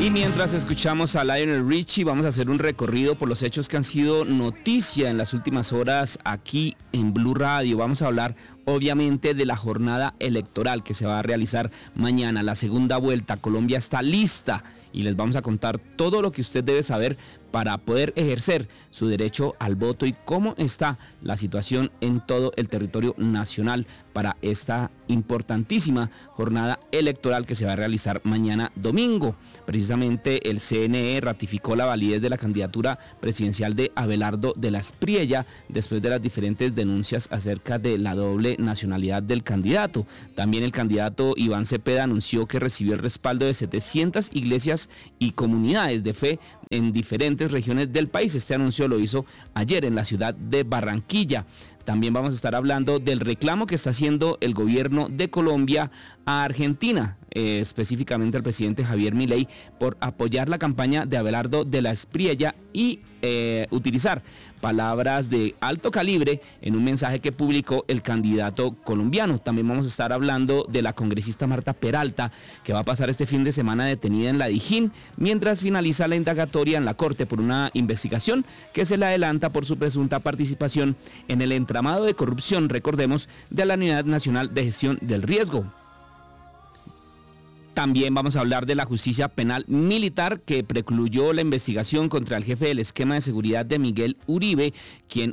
Y mientras escuchamos a Lionel Richie, vamos a hacer un recorrido por los hechos que han sido noticia en las últimas horas aquí en Blue Radio. Vamos a hablar obviamente de la jornada electoral que se va a realizar mañana, la segunda vuelta. Colombia está lista y les vamos a contar todo lo que usted debe saber para poder ejercer su derecho al voto y cómo está la situación en todo el territorio nacional para esta importantísima jornada electoral que se va a realizar mañana domingo. Precisamente el CNE ratificó la validez de la candidatura presidencial de Abelardo de la Espriella después de las diferentes denuncias acerca de la doble nacionalidad del candidato. También el candidato Iván Cepeda anunció que recibió el respaldo de 700 iglesias y comunidades de fe en diferentes regiones del país. Este anuncio lo hizo ayer en la ciudad de Barranquilla. También vamos a estar hablando del reclamo que está haciendo el gobierno de Colombia a Argentina, específicamente al presidente Javier Milei, por apoyar la campaña de Abelardo de la Espriella y utilizar palabras de alto calibre en un mensaje que publicó el candidato colombiano. También vamos a estar hablando de la congresista Marta Peralta, que va a pasar este fin de semana detenida en la Dijín, mientras finaliza la indagatoria en la Corte por una investigación que se le adelanta por su presunta participación en el entramado de corrupción, recordemos, de la Unidad Nacional de Gestión del Riesgo. También vamos a hablar de la justicia penal militar que precluyó la investigación contra el jefe del esquema de seguridad de Miguel Uribe, quien